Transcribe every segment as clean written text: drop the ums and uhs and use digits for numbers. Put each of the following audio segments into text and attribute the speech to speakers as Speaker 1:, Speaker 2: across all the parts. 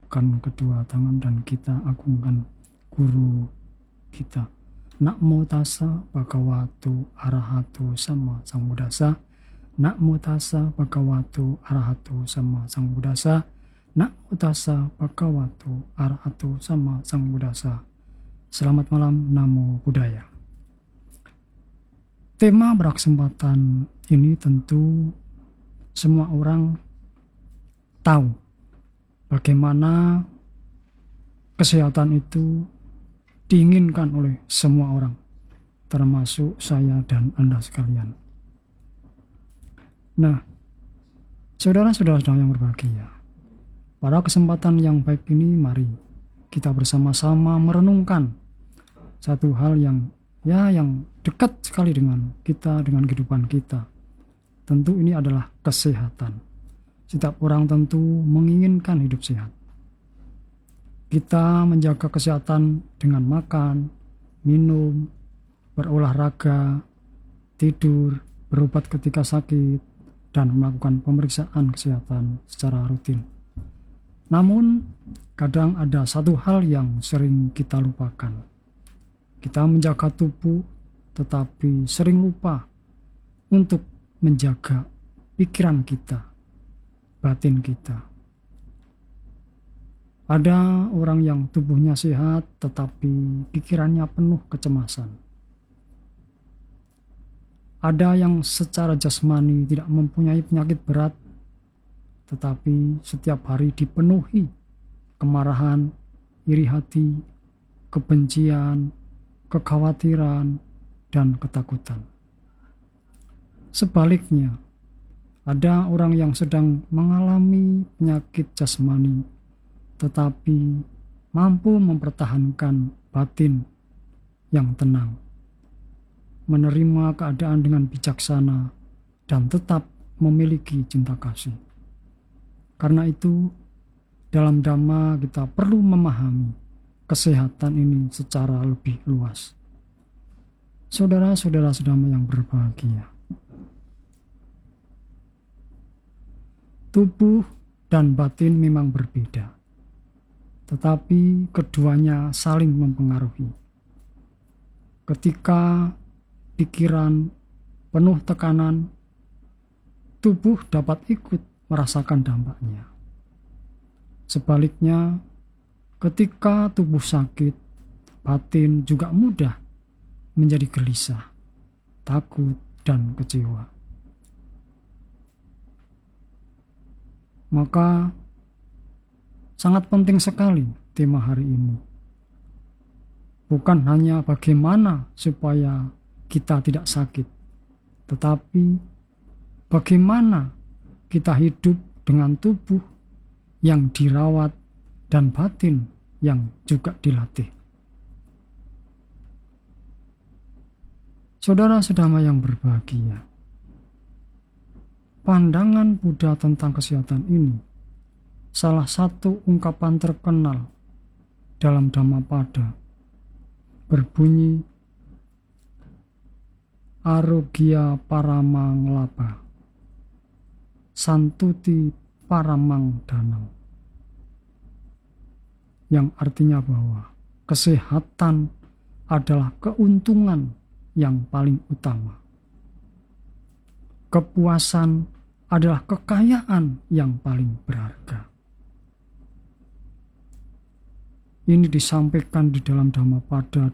Speaker 1: angkatkan kedua tangan dan kita agungkan guru kita. Namo tassa bhagavato arahato sama sambuddhassa. Namo tassa bhagavato arahato sama sambuddhassa. Namo tassa bhagavato arahato sama sambuddhassa. Selamat malam, Namo Buddhaya. Tema berkesempatan ini tentu semua orang tahu bagaimana kesehatan itu diinginkan oleh semua orang, termasuk saya dan Anda sekalian. Nah, saudara-saudara yang berbahagia, pada kesempatan yang baik ini mari kita bersama-sama merenungkan satu hal yang dekat sekali dengan kita, dengan kehidupan kita. Tentu ini adalah kesehatan. Setiap orang tentu menginginkan hidup sehat. Kita menjaga kesehatan dengan makan, minum, berolahraga, tidur, berobat ketika sakit, dan melakukan pemeriksaan kesehatan secara rutin. Namun, kadang ada satu hal yang sering kita lupakan. Kita menjaga tubuh, tetapi sering lupa untuk menjaga pikiran kita, batin kita. Ada orang yang tubuhnya sehat tetapi pikirannya penuh kecemasan. Ada yang secara jasmani tidak mempunyai penyakit berat tetapi setiap hari dipenuhi kemarahan, iri hati, kebencian, kekhawatiran, dan ketakutan. Sebaliknya, ada orang yang sedang mengalami penyakit jasmani tetapi mampu mempertahankan batin yang tenang, menerima keadaan dengan bijaksana, dan tetap memiliki cinta kasih. Karena itu, dalam Dhamma kita perlu memahami kesehatan ini secara lebih luas. Saudara-saudara sedama yang berbahagia, tubuh dan batin memang berbeda, tetapi keduanya saling mempengaruhi. Ketika pikiran penuh tekanan, tubuh dapat ikut merasakan dampaknya. Sebaliknya, ketika tubuh sakit, batin juga mudah menjadi gelisah, takut, dan kecewa. Maka sangat penting sekali tema hari ini. Bukan hanya bagaimana supaya kita tidak sakit, tetapi bagaimana kita hidup dengan tubuh yang dirawat dan batin yang juga dilatih. Saudara-saudara yang berbahagia, pandangan Buddha tentang kesehatan ini salah satu ungkapan terkenal dalam Dhammapada berbunyi Arogya paramang laba, santuti paramang danam, yang artinya bahwa kesehatan adalah keuntungan yang paling utama. Kepuasan adalah kekayaan yang paling berharga. Ini disampaikan di dalam Dhammapada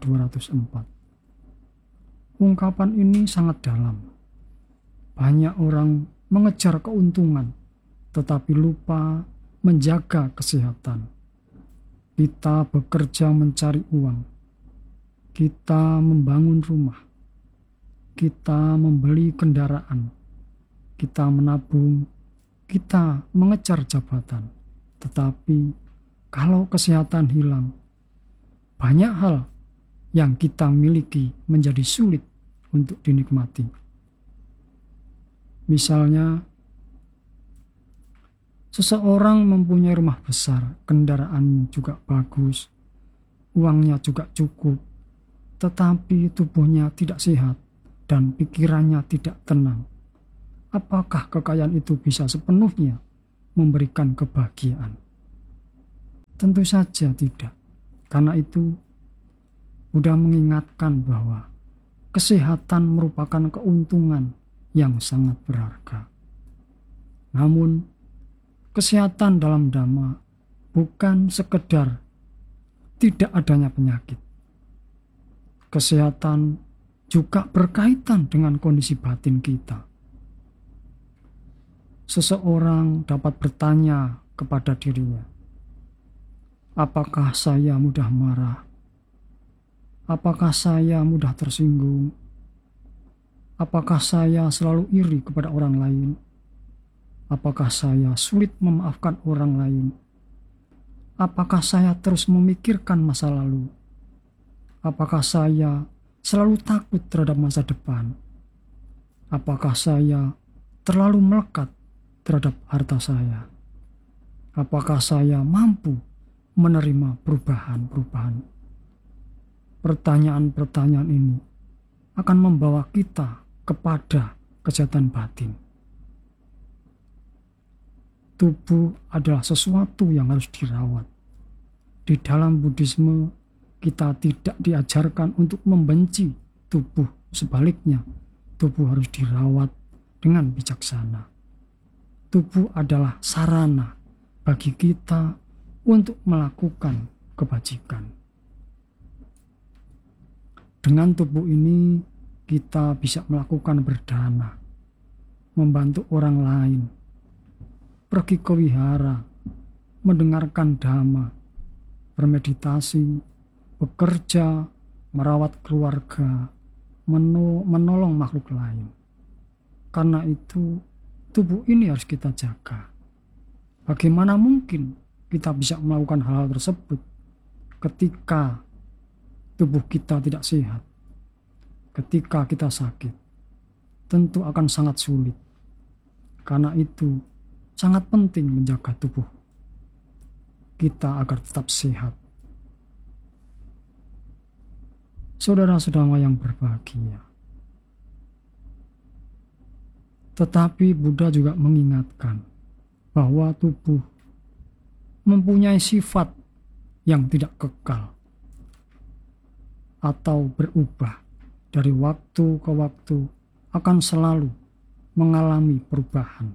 Speaker 1: 204. Ungkapan ini sangat dalam. Banyak orang mengejar keuntungan, tetapi lupa menjaga kesehatan. Kita bekerja mencari uang. Kita membangun rumah. Kita membeli kendaraan. Kita menabung. Kita mengejar jabatan. Tetapi kalau kesehatan hilang, banyak hal yang kita miliki menjadi sulit untuk dinikmati. Misalnya, seseorang mempunyai rumah besar, kendaraannya juga bagus, uangnya juga cukup, tetapi tubuhnya tidak sehat dan pikirannya tidak tenang. Apakah kekayaan itu bisa sepenuhnya memberikan kebahagiaan? Tentu saja tidak. Karena itu sudah mengingatkan bahwa kesehatan merupakan keuntungan yang sangat berharga. Namun, kesehatan dalam Dhamma bukan sekedar tidak adanya penyakit. Kesehatan juga berkaitan dengan kondisi batin kita. Seseorang dapat bertanya kepada dirinya, apakah saya mudah marah? Apakah saya mudah tersinggung? Apakah saya selalu iri kepada orang lain? Apakah saya sulit memaafkan orang lain? Apakah saya terus memikirkan masa lalu? Apakah saya selalu takut terhadap masa depan? Apakah saya terlalu melekat terhadap harta saya? Apakah saya mampu menerima perubahan-perubahan? Pertanyaan-pertanyaan ini akan membawa kita kepada kesehatan batin. Tubuh adalah sesuatu yang harus dirawat. Di dalam Buddhisme, kita tidak diajarkan untuk membenci tubuh. Sebaliknya, tubuh harus dirawat dengan bijaksana. Tubuh adalah sarana bagi kita untuk melakukan kebajikan. Dengan tubuh ini, kita bisa melakukan berdana, membantu orang lain, pergi ke wihara, mendengarkan dhamma, bermeditasi, bekerja, merawat keluarga, menolong makhluk lain. Karena itu, tubuh ini harus kita jaga. Bagaimana mungkin kita bisa melakukan hal-hal tersebut ketika tubuh kita tidak sehat, ketika kita sakit? Tentu akan sangat sulit. Karena itu, sangat penting menjaga tubuh kita agar tetap sehat. Saudara-saudara yang berbahagia, tetapi Buddha juga mengingatkan bahwa tubuh mempunyai sifat yang tidak kekal atau berubah dari waktu ke waktu, akan selalu mengalami perubahan.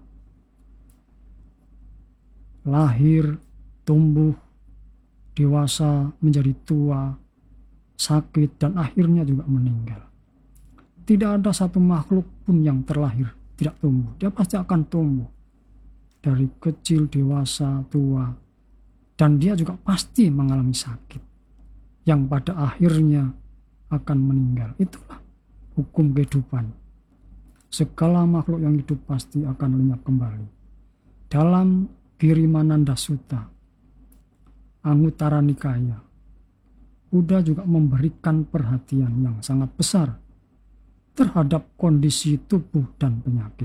Speaker 1: Lahir, tumbuh, dewasa, menjadi tua, sakit, dan akhirnya juga meninggal. Tidak ada satu makhluk pun yang terlahir tidak tumbuh. Dia pasti akan tumbuh dari kecil, dewasa, tua, dan dia juga pasti mengalami sakit yang pada akhirnya akan meninggal. Itulah hukum kehidupan. Segala makhluk yang hidup pasti akan lenyap kembali. Dalam Girimananda Sutta, Anguttara Nikaya, Buddha juga memberikan perhatian yang sangat besar terhadap kondisi tubuh dan penyakit.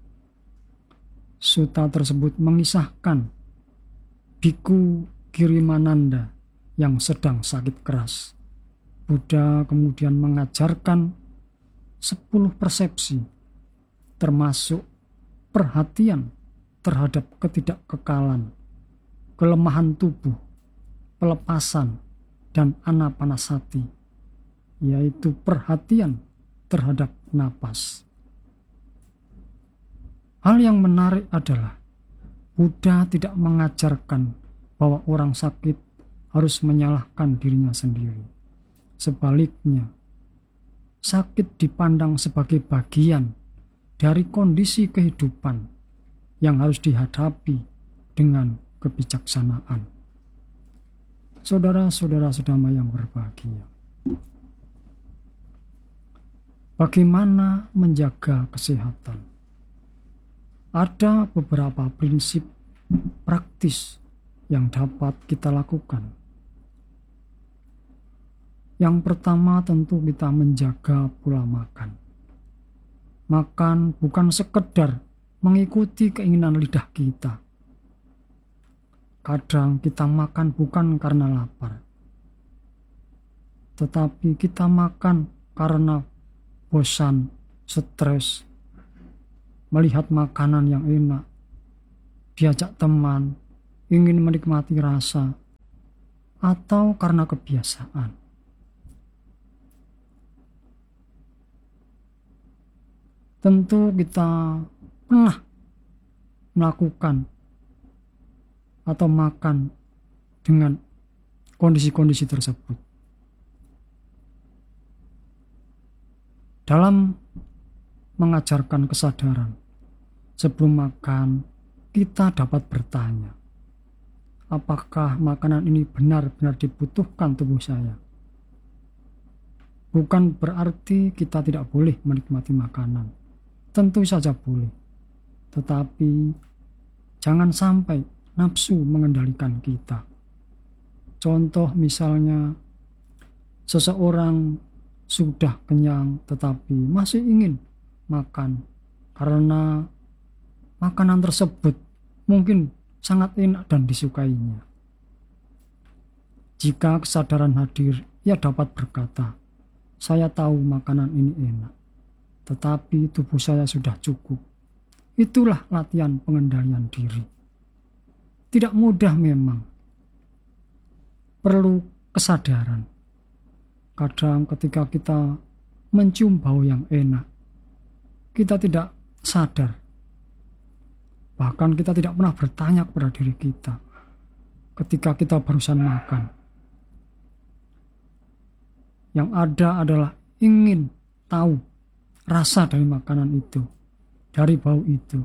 Speaker 1: Sutta tersebut mengisahkan Biku Girimananda yang sedang sakit keras. Buddha kemudian mengajarkan 10 persepsi, termasuk perhatian terhadap ketidakkekalan, kelemahan tubuh, pelepasan, dan anapanasati, yaitu perhatian terhadap napas. Hal yang menarik adalah Buddha tidak mengajarkan bahwa orang sakit harus menyalahkan dirinya sendiri. Sebaliknya, sakit dipandang sebagai bagian dari kondisi kehidupan yang harus dihadapi dengan kebijaksanaan. Saudara-saudara sedama yang berbahagia, bagaimana menjaga kesehatan? Ada beberapa prinsip praktis yang dapat kita lakukan. Yang pertama, tentu kita menjaga pola makan. Makan bukan sekedar mengikuti keinginan lidah kita. Kadang kita makan bukan karena lapar, tetapi kita makan karena bosan, stres, melihat makanan yang enak, diajak teman, ingin menikmati rasa, atau karena kebiasaan. Tentu kita pernah melakukan atau makan dengan kondisi-kondisi tersebut. Dalam mengajarkan kesadaran, sebelum makan kita dapat bertanya, apakah makanan ini benar-benar dibutuhkan tubuh saya? Bukan berarti kita tidak boleh menikmati makanan. Tentu saja boleh. Tetapi jangan sampai nafsu mengendalikan kita. Contoh misalnya seseorang sudah kenyang tetapi masih ingin makan karena makanan tersebut mungkin sangat enak dan disukainya. Jika kesadaran hadir, ia dapat berkata, saya tahu makanan ini enak, tetapi tubuh saya sudah cukup. Itulah latihan pengendalian diri. Tidak mudah memang. Perlu kesadaran. Kadang ketika kita mencium bau yang enak, kita tidak sadar. Bahkan kita tidak pernah bertanya kepada diri kita ketika kita barusan makan. Yang ada adalah ingin tahu rasa dari makanan itu, dari bau itu.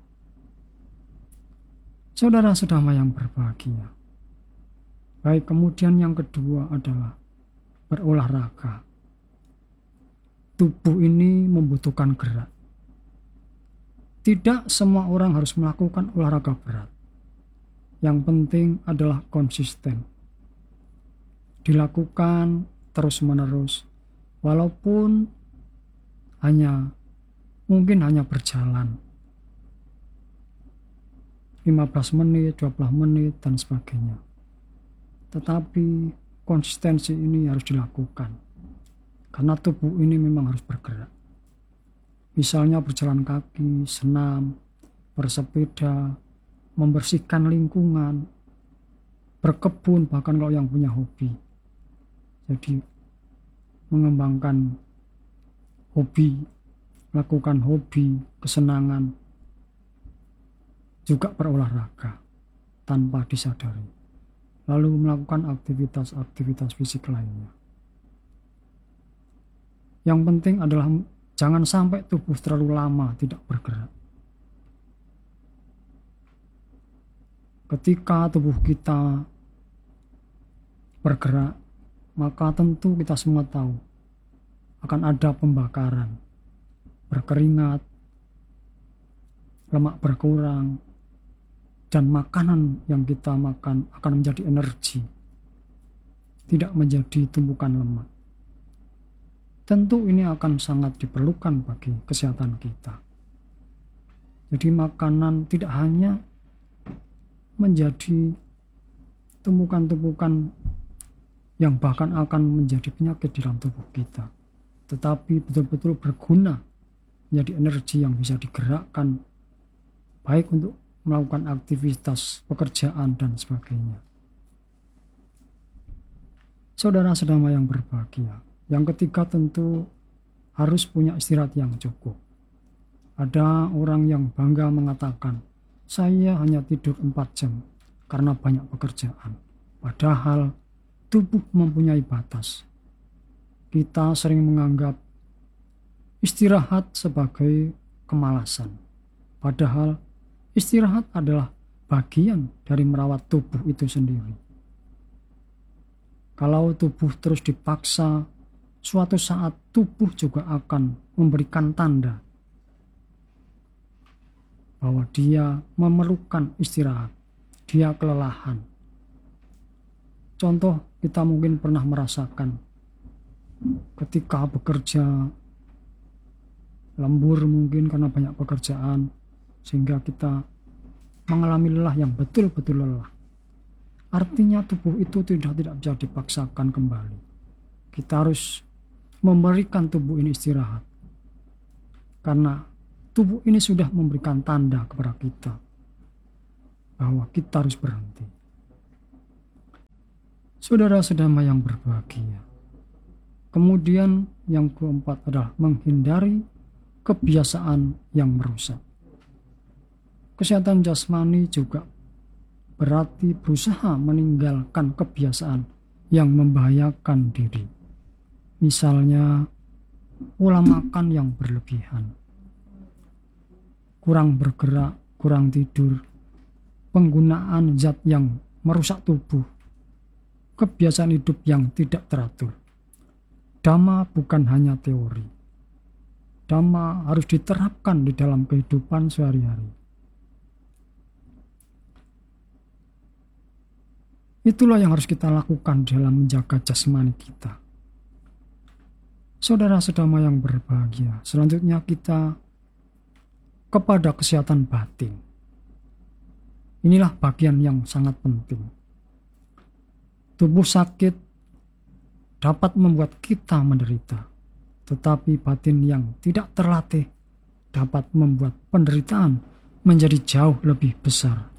Speaker 1: Saudara-saudara yang berbahagia. Baik, kemudian yang kedua adalah berolahraga. Tubuh ini membutuhkan gerak. Tidak semua orang harus melakukan olahraga berat. Yang penting adalah konsisten. Dilakukan terus-menerus, walaupun mungkin hanya berjalan 15 menit, 20 menit, dan sebagainya. Tetapi konsistensi ini harus dilakukan, karena tubuh ini memang harus bergerak. Misalnya berjalan kaki, senam, bersepeda, membersihkan lingkungan, berkebun, bahkan kalau yang punya hobi. Jadi mengembangkan hobi, melakukan hobi, kesenangan, juga berolahraga tanpa disadari. Lalu melakukan aktivitas-aktivitas fisik lainnya. Yang penting adalah jangan sampai tubuh terlalu lama tidak bergerak. Ketika tubuh kita bergerak, maka tentu kita semua tahu akan ada pembakaran, berkeringat, lemak berkurang, dan makanan yang kita makan akan menjadi energi, tidak menjadi tumpukan lemak. Tentu ini akan sangat diperlukan bagi kesehatan kita. Jadi makanan tidak hanya menjadi tumpukan-tumpukan yang bahkan akan menjadi penyakit di dalam tubuh kita, tetapi betul-betul berguna menjadi energi yang bisa digerakkan baik untuk melakukan aktivitas pekerjaan dan sebagainya. Saudara-saudara yang berbahagia, yang ketiga tentu harus punya istirahat yang cukup. Ada orang yang bangga mengatakan, saya hanya tidur 4 jam karena banyak pekerjaan. Padahal tubuh mempunyai batas. Kita sering menganggap istirahat sebagai kemalasan. Padahal istirahat adalah bagian dari merawat tubuh itu sendiri. Kalau tubuh terus dipaksa, suatu saat tubuh juga akan memberikan tanda bahwa dia memerlukan istirahat, dia kelelahan. Contoh, kita mungkin pernah merasakan ketika bekerja lembur mungkin karena banyak pekerjaan, sehingga kita mengalami lelah yang betul-betul lelah. Artinya tubuh itu tidak bisa dipaksakan kembali. Kita harus memberikan tubuh ini istirahat, karena tubuh ini sudah memberikan tanda kepada kita bahwa kita harus berhenti. Saudara-saudara yang berbahagia. Kemudian yang keempat adalah menghindari kebiasaan yang merusak. Kesehatan jasmani juga berarti berusaha meninggalkan kebiasaan yang membahayakan diri. Misalnya pola makan yang berlebihan, kurang bergerak, kurang tidur, penggunaan zat yang merusak tubuh, kebiasaan hidup yang tidak teratur. Dhamma bukan hanya teori. Dhamma harus diterapkan di dalam kehidupan sehari-hari. Itulah yang harus kita lakukan dalam menjaga jasmani kita. Saudara-saudara yang berbahagia, selanjutnya kita kepada kesehatan batin. Inilah bagian yang sangat penting. Tubuh sakit dapat membuat kita menderita, tetapi batin yang tidak terlatih dapat membuat penderitaan menjadi jauh lebih besar.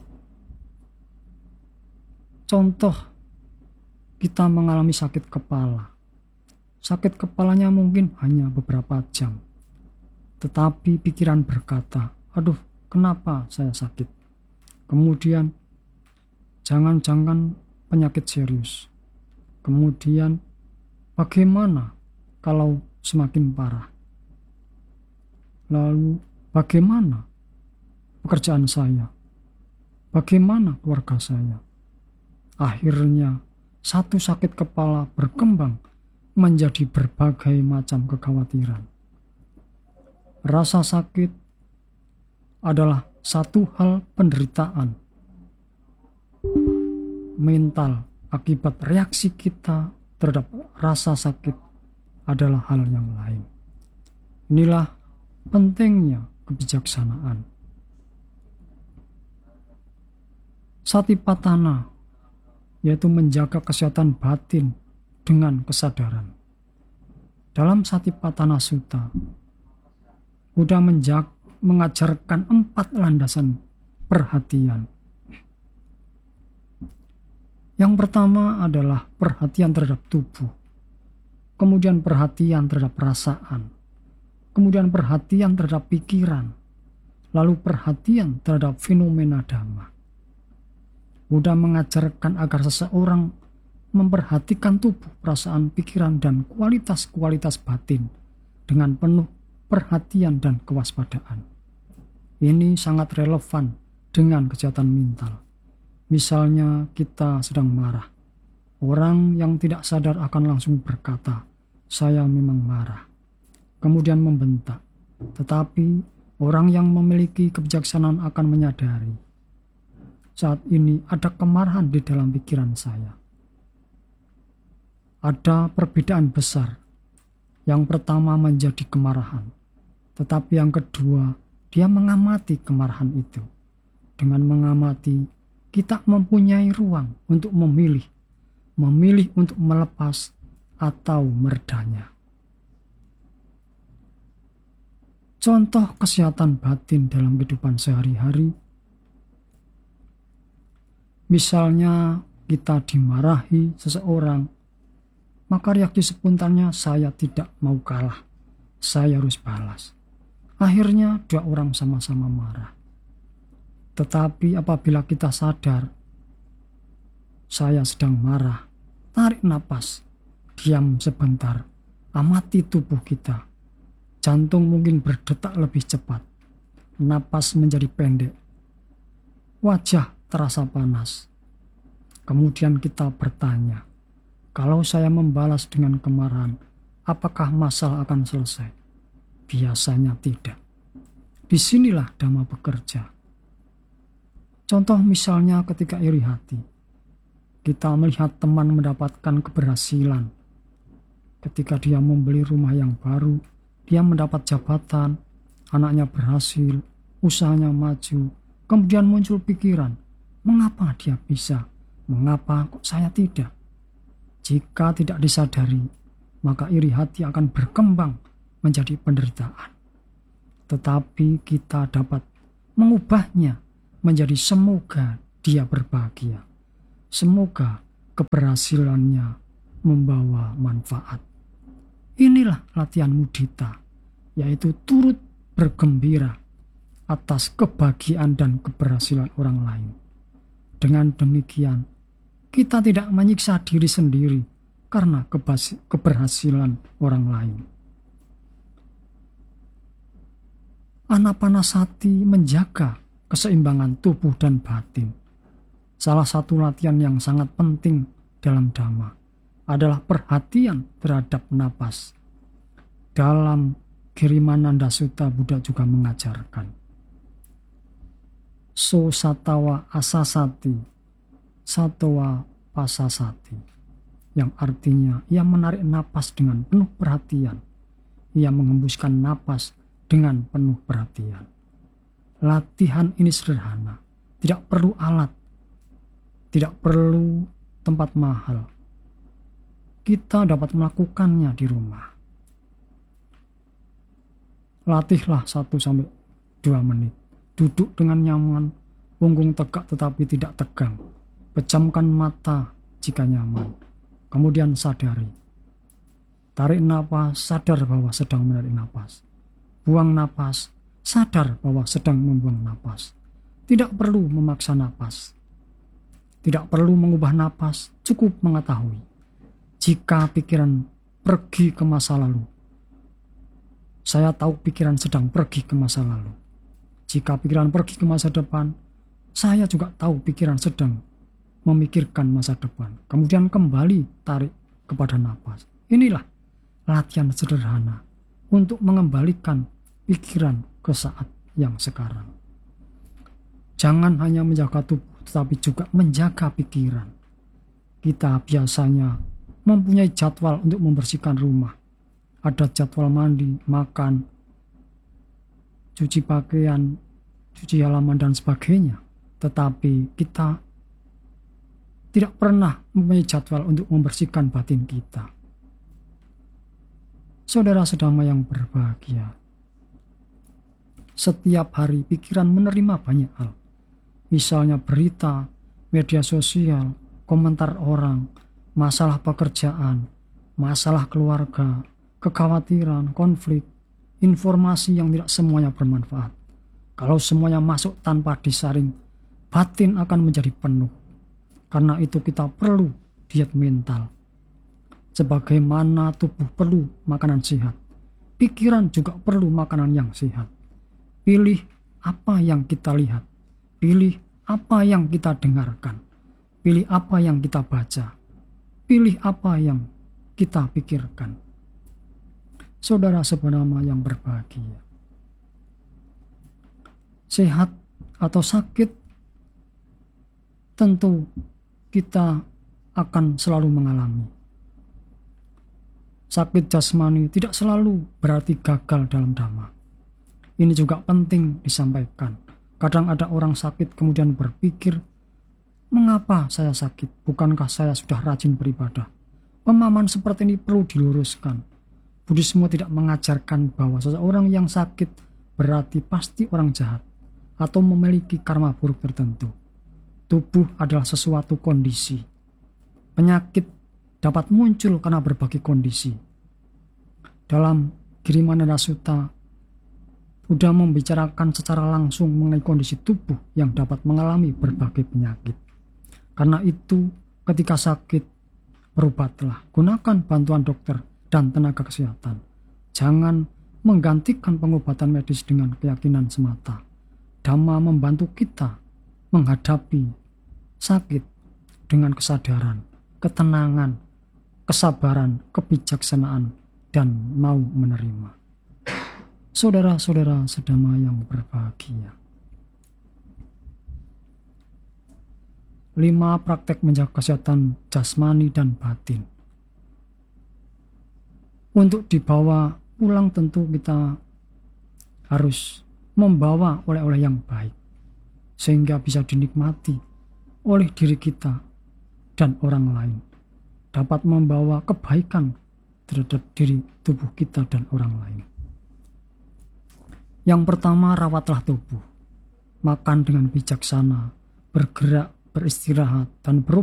Speaker 1: Contoh, kita mengalami sakit kepala. Sakit kepalanya mungkin hanya beberapa jam, tetapi pikiran berkata, aduh, kenapa saya sakit? Kemudian, jangan-jangan penyakit serius. Kemudian, bagaimana kalau semakin parah? Lalu, bagaimana pekerjaan saya? Bagaimana keluarga saya? Akhirnya, satu sakit kepala berkembang menjadi berbagai macam kekhawatiran. Rasa sakit adalah satu hal penderitaan mental akibat reaksi kita terhadap rasa sakit adalah hal yang lain. Inilah pentingnya kebijaksanaan. Satipatthana, yaitu menjaga kesehatan batin dengan kesadaran. Dalam Satipatthana Sutta, Buddha mengajarkan 4 landasan perhatian. Yang pertama adalah perhatian terhadap tubuh, kemudian perhatian terhadap perasaan, kemudian perhatian terhadap pikiran, lalu perhatian terhadap fenomena dhamma. Buddha mengajarkan agar seseorang memperhatikan tubuh, perasaan, pikiran, dan kualitas-kualitas batin dengan penuh perhatian dan kewaspadaan. Ini sangat relevan dengan kesehatan mental. Misalnya kita sedang marah. Orang yang tidak sadar akan langsung berkata, saya memang marah. Kemudian membentak. Tetapi orang yang memiliki kebijaksanaan akan menyadari, saat ini ada kemarahan di dalam pikiran saya. Ada perbedaan besar. Yang pertama menjadi kemarahan. Tetapi yang kedua, dia mengamati kemarahan itu. Dengan mengamati, kita mempunyai ruang untuk memilih untuk melepas atau meredanya. Contoh kesehatan batin dalam kehidupan sehari-hari. Misalnya kita dimarahi seseorang, maka reaksi spontannya saya tidak mau kalah, saya harus balas. Akhirnya 2 orang sama-sama marah. Tetapi apabila kita sadar, saya sedang marah, tarik napas, diam sebentar, amati tubuh kita. Jantung mungkin berdetak lebih cepat, napas menjadi pendek, wajah terasa panas. Kemudian kita bertanya, kalau saya membalas dengan kemarahan, apakah masalah akan selesai? Biasanya tidak. Disinilah Dhamma bekerja. Contoh misalnya ketika iri hati. Kita melihat teman mendapatkan keberhasilan. Ketika dia membeli rumah yang baru, dia mendapat jabatan, anaknya berhasil, usahanya maju. Kemudian muncul pikiran, mengapa dia bisa? Mengapa kok saya tidak? Jika tidak disadari, maka iri hati akan berkembang menjadi penderitaan. Tetapi kita dapat mengubahnya menjadi semoga dia berbahagia. Semoga keberhasilannya membawa manfaat. Inilah latihan mudita, yaitu turut bergembira atas kebahagiaan dan keberhasilan orang lain. Dengan demikian, kita tidak menyiksa diri sendiri karena keberhasilan orang lain. Anapanasati menjaga keseimbangan tubuh dan batin. Salah satu latihan yang sangat penting dalam Dhamma adalah perhatian terhadap napas. Dalam Girimananda Sutta, Buddha juga mengajarkan so satawa asasati, satawa pasasati, yang artinya ia menarik napas dengan penuh perhatian, ia mengembuskan napas dengan penuh perhatian. Latihan ini sederhana, tidak perlu alat, tidak perlu tempat mahal. Kita dapat melakukannya di rumah. Latihlah 1-2 menit. Duduk dengan nyaman, punggung tegak tetapi tidak tegang. Pejamkan mata jika nyaman. Kemudian sadari. Tarik napas, sadar bahwa sedang menarik napas. Buang napas, sadar bahwa sedang membuang napas. Tidak perlu memaksa napas. Tidak perlu mengubah napas, cukup mengetahui. Jika pikiran pergi ke masa lalu, saya tahu pikiran sedang pergi ke masa lalu. Jika pikiran pergi ke masa depan, saya juga tahu pikiran sedang memikirkan masa depan. Kemudian kembali tarik kepada napas. Inilah latihan sederhana untuk mengembalikan pikiran ke saat yang sekarang. Jangan hanya menjaga tubuh, tetapi juga menjaga pikiran. Kita biasanya mempunyai jadwal untuk membersihkan rumah. Ada jadwal mandi, makan, cuci pakaian, cuci halaman, dan sebagainya. Tetapi kita tidak pernah mempunyai jadwal untuk membersihkan batin kita. Saudara-saudara yang berbahagia, setiap hari pikiran menerima banyak hal. Misalnya berita, media sosial, komentar orang, masalah pekerjaan, masalah keluarga, kekhawatiran, konflik, informasi yang tidak semuanya bermanfaat. Kalau semuanya masuk tanpa disaring, batin akan menjadi penuh. Karena itu kita perlu diet mental. Sebagaimana tubuh perlu makanan sehat, pikiran juga perlu makanan yang sehat. Pilih apa yang kita lihat, pilih apa yang kita dengarkan, pilih apa yang kita baca, pilih apa yang kita pikirkan. Saudara sebenarnya yang berbahagia, sehat atau sakit, tentu kita akan selalu mengalami. Sakit jasmani tidak selalu berarti gagal dalam Dhamma. Ini juga penting disampaikan. Kadang ada orang sakit kemudian berpikir, mengapa saya sakit? Bukankah saya sudah rajin beribadah? Pemahaman seperti ini perlu diluruskan. Buddhisme tidak mengajarkan bahwa seseorang yang sakit berarti pasti orang jahat atau memiliki karma buruk tertentu. Tubuh adalah sesuatu kondisi. Penyakit dapat muncul karena berbagai kondisi. Dalam Girimananda Sutta, Buddha membicarakan secara langsung mengenai kondisi tubuh yang dapat mengalami berbagai penyakit. Karena itu, ketika sakit, berobatlah. Gunakan bantuan dokter dan tenaga kesehatan. Jangan menggantikan pengobatan medis dengan keyakinan semata. Dhamma membantu kita menghadapi sakit dengan kesadaran, ketenangan, kesabaran, kebijaksanaan, dan mau menerima. Saudara-saudara sedama yang berbahagia, 5 praktek menjaga kesehatan jasmani dan batin. Untuk dibawa pulang tentu kita harus membawa oleh-oleh yang baik, sehingga bisa dinikmati oleh diri kita dan orang lain. Dapat membawa kebaikan terhadap diri tubuh kita dan orang lain. Yang pertama, rawatlah tubuh. Makan dengan bijaksana, bergerak, beristirahat, dan berobat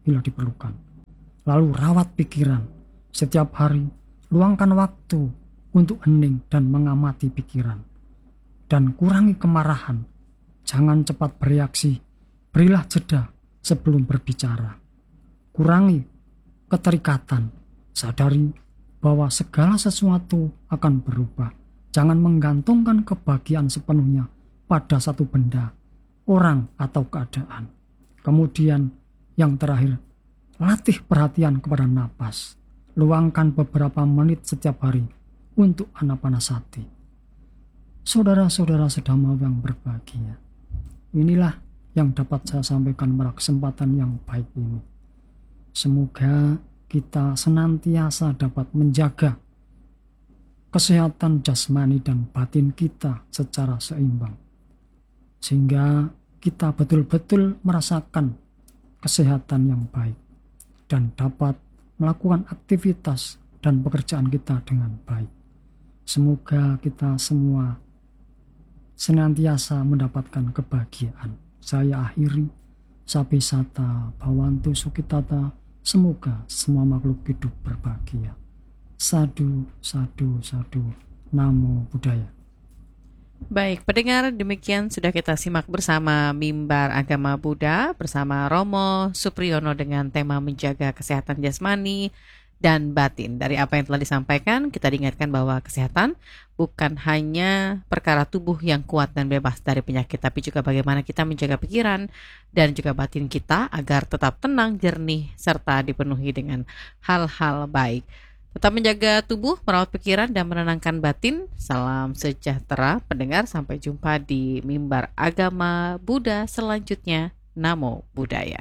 Speaker 1: bila diperlukan. Lalu rawat pikiran. Setiap hari, luangkan waktu untuk hening dan mengamati pikiran. Dan kurangi kemarahan. Jangan cepat bereaksi. Berilah jeda sebelum berbicara. Kurangi keterikatan. Sadari bahwa segala sesuatu akan berubah. Jangan menggantungkan kebahagiaan sepenuhnya pada satu benda, orang, atau keadaan. Kemudian yang terakhir, latih perhatian kepada napas. Luangkan beberapa menit setiap hari untuk anapanasati. Saudara-saudara sedama yang berbahagia, inilah yang dapat saya sampaikan pada kesempatan yang baik ini. Semoga kita senantiasa dapat menjaga kesehatan jasmani dan batin kita secara seimbang, sehingga kita betul-betul merasakan kesehatan yang baik dan dapat melakukan aktivitas dan pekerjaan kita dengan baik. Semoga kita semua senantiasa mendapatkan kebahagiaan. Saya akhiri, Sabisata Bhawantu Sukitata. Semoga semua makhluk hidup berbahagia. Sadu, sadu, sadu. Namo Buddhaya.
Speaker 2: Baik, pendengar, demikian sudah kita simak bersama Mimbar Agama Buddha bersama Romo Supriyono dengan tema menjaga kesehatan jasmani dan batin. Dari apa yang telah disampaikan, kita diingatkan bahwa kesehatan bukan hanya perkara tubuh yang kuat dan bebas dari penyakit, tapi juga bagaimana kita menjaga pikiran dan juga batin kita agar tetap tenang, jernih, serta dipenuhi dengan hal-hal baik. Tetap menjaga tubuh, merawat pikiran, dan menenangkan batin. Salam sejahtera, pendengar. Sampai jumpa di Mimbar Agama Buddha selanjutnya. Namo Buddhaya.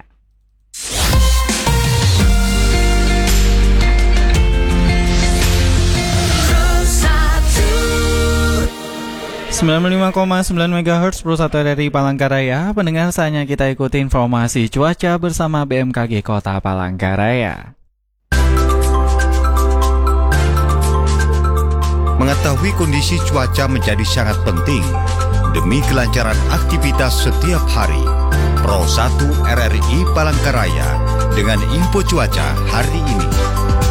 Speaker 3: 95,9 MHz Pro1 RRI Palangkaraya. Pendengar, saatnya kita ikuti informasi cuaca bersama BMKG Kota Palangkaraya.
Speaker 4: Mengetahui kondisi cuaca menjadi sangat penting demi kelancaran aktivitas setiap hari. Pro1 RRI Palangkaraya dengan info cuaca hari ini.